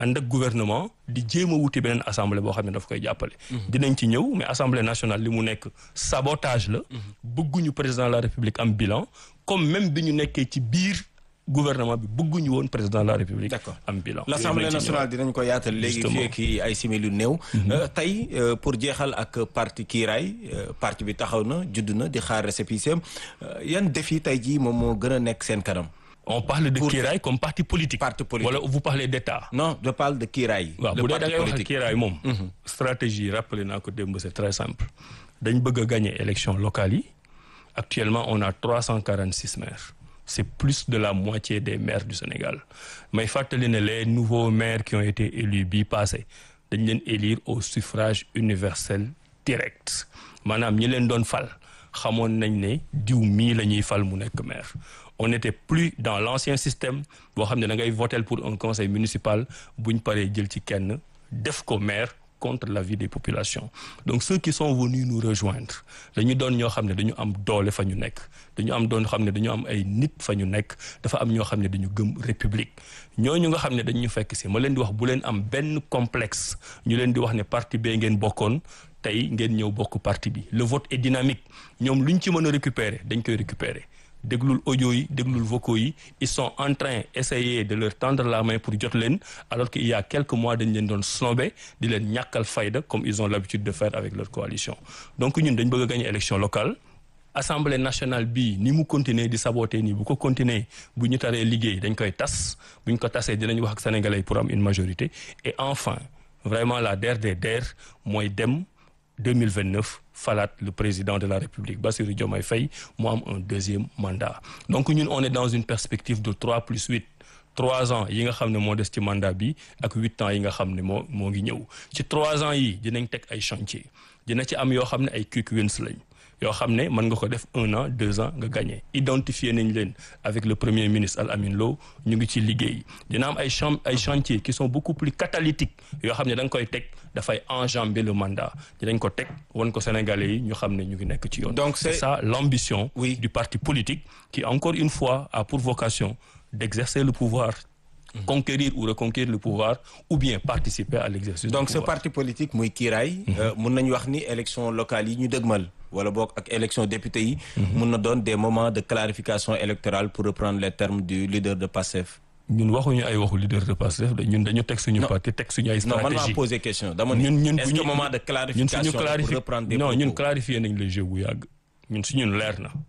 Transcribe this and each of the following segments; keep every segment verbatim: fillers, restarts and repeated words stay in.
ànd ak gouvernement di jéem a wuti beneen assemblée boo xam ne daf koy jàppale. dinañ ci ñëw mais assemblée nationale li mu nekk sabotage la. bëgguñu président de la république am bilan comme même bi ñu nekkee ci biir gouvernement bi bëgguñu woon président de la république. d'accord am bilan. l'assemblée nationale dinañ ko yaatal léegi fii ki ay simili yu néew. tey pour jeexal ak parti kiiraay parti bi taxaw na judd na di xaar récépissé yan défi tey jii moom moo gën a nekk seen kanam. On parle de Kiraay comme parti politique. Parti politique. Wala vous parlez d'État. Non, je parle de Kiraay. waaw bu dee da ngay wax Kiraay moom. stratégie rappelé naa ko démb c'est très simple. dañ bëgg a gagner élection locale yi. Actuellement on a trois cent quarante-six maires. C'est plus de la moitié des maires du Sénégal. may fàttali ne les nouveaux maires qui ont été élus bii passé dañ leen élire au suffrage universel direct maanaam ñi leen doon fal xamoon nañ ne diw mii la ñuy fal mu nekk maire. On n'était plus dans l'ancien système boo xam ne da ngay voter pour un conseil municipal bu ñu paree jël ci kenn def ko maire contre l'avis des populations. Donc ceux qui sont venus nous rejoindre dañu doon ñoo xam ne dañu am doole fa ñu nekk dañu am doon xam ne dañu am ay nit fa ñu nekk dafa am ñoo xam ne dañu gëm république ñooñu nga xam ne dañu fekk si ma leen di wax bu leen am benn complexe ñu leen di wax ne parti bee ngeen bokkoon tey ngeen ñëw bokk parti bi le vote est dynamique ñoom luñ ci mën a récupérer dañ koy récupérer. déglul audio yi déglul vocaux yi ils sont en train essayer de leur tendre la main pour jot leen alors qu'il y a quelques mois dañ leen doon snobé di leen ñàkkal fayda comme ils ont l'habitude de faire avec leur coalition donc ñun dañ bëgg a gagner élection locale assemblée nationale bii ni mu continuer di saboter nii bu ko continuer bu ñu taree liggéey dañ koy tas bu ñu ko tasee dinañ wax ak sénégalais pour am une majorité et enfin vraiment la der des der mooy dem deux mille vingt-neuf falaat le président de la République Bassirou Diomaye Faye mu am un deuxième mandat donc ñun on est dans une perspective de trois plus huit trois ans yi nga xam ne moo des ci mandat bi ak huit ans yi nga xam ne moo moo ngi ñëw ci trois ans yi dinañ teg ay chantier dina ci am yoo xam ne ay quick wins lañ yoo xam ne mën nga ko def un an deux ans nga gagné identifier nañ leen avec le premier ministre Al Amin Lo ñu ngi ci liggéey dina am ay champ ay chantiers qui sont beaucoup plus catalytiques yoo xam ne da nga koy teg dafay enjamber le mandat dinañ ko teg wan ko Sénégalais yi ñu xam ne ñu ngi nekk ci yoon. Donc c'est ça l'ambition oui. du parti politique qui encore une fois a pour vocation d'exercer le pouvoir. Mmh. Conquérir ou reconquérir le pouvoir ou bien participer à l'exercice donc du ce pouvoir. parti politique muy kiiraay mun nañu wax ni élection locale yi ñu dëgmal wala boog ak élection député yi mun na doon des moments de clarification électorale pour reprendre les termes du leader de PASTEF. ñun waxuñu ay waxu leader de PASTEF ñun dañu teg suñu parti teg suñu ay stratégie. non man maa posé question dama ni ñun ñun est-ce que moment de clarification pour reprendre des non propos ñun clarifier nañ le jeu bu yàgg ñun si ñun leer na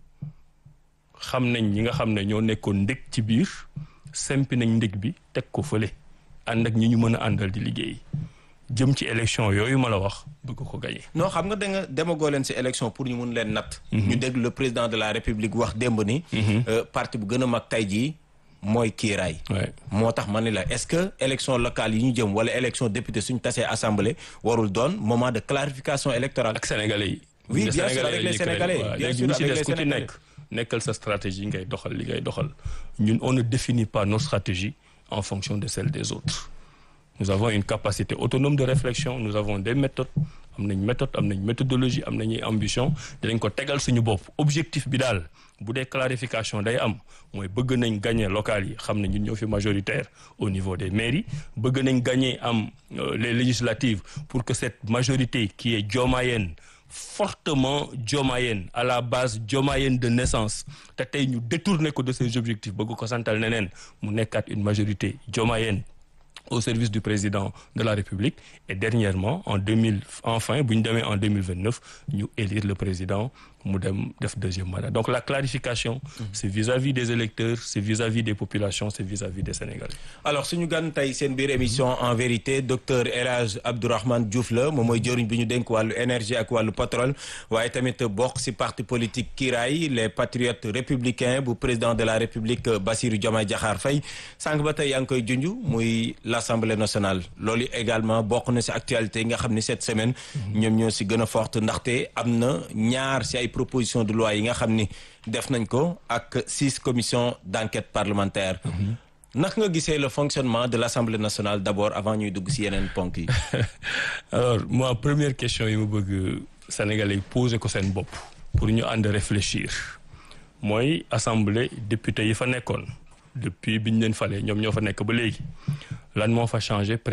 xam nañ ñi nga xam ne ñoo nekkoon ndëg ci biir sempi nañ ndëg bi teg ko fële ànd ak ñi ñu mën a àndal di liggéey jëm ci élection yooyu ma la wax bëgg ko gagner. non xam nga da nga demagoo leen ci élection pour ñu mun leen natt. ñu dégg le président de la république wax démb ni. parti bu gën a mag tey jii mooy kiiraay. moo tax ma ni la est-ce que élection locale yi ñu jëm wala élection député suñu tasee assemblée warul doon moment de clarification électorale. ak sénégalais yi. oui bien sûr avec les sénégalais bien sûr avec les sénégalais. nekkal sa stratégie ngay doxal li ngay doxal ñun on ne définit pas nos stratégies en fonction de celles des autres nous avons une capacité autonome de réflexion nous avons des méthodes am nañ méthode am nañ méthodologie am nañuy ambition dinañ ko tegal suñu bopp objectif bi daal bu dee clarification day am mooy bëgg nañ gagner local yi xam ne ñun ñoo fi majoritaire au niveau des mairies bëgg nañ gagner am les législatives pour que cette majorité qui est diomayenne fortement diomayenne à la base diomayenne de naissance te tey ñu détourné ko de ses objectifs bëgg ko santal neneen mu nekkaat une majorité diomayenne au service du président de la République et dernièrement en deux mille enfin bu ñu demee en deux mille vingt-neuf ñu élire le président mu dem def deuxième mandat donc la clarification mmh. c'est vis-à-vis des électeurs c'est vis-à-vis des populations c'est vis-à-vis des Sénégalais. alors suñu gan tey seen biir émission en vérité docteur El Hadj Abdourahmane Diouf la moom mooy jëriñ bi ñu dénk wàllu énergie ak wàllu pétrole waaye tamit bokk ci parti politique Kiraay les patriotes républicains bu président de la République Bassirou Diomaye Diakhar Faye sànq ba tey yaa ngi koy junj muy l'Assemblée nationale loolu également bokk na ci actualité yi nga xam ne cette semaine ñoom ñoo ci gën a forte ndaxte am na ñaar ci ay proposition de loi yi nga xam ni def nañ ko ak six commissions d'enquête parlementaire naka nga gisee le fonctionnement de l'Assemblée nationale d'abord avant ñuy dugg ci yeneen ponk yi. alors moi première question yi ma bëgg Sénégalais yi poser ko seen bopp pour ñu ànd réfléchir mooy assemblée député yi fa nekkoon depuis bi ñu leen falee ñoom ñoo fa nekk ba léegi lan moo fa changé